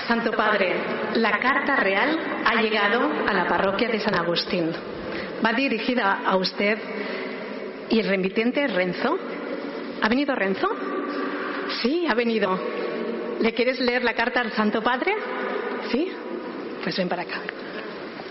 Santo Padre, la carta real ha llegado a la parroquia de San Agustín. Va dirigida a usted y el remitente es Renzo. ¿Ha venido Renzo? Sí, ha venido. ¿Le quieres leer la carta al Santo Padre? Sí. Pues ven para acá.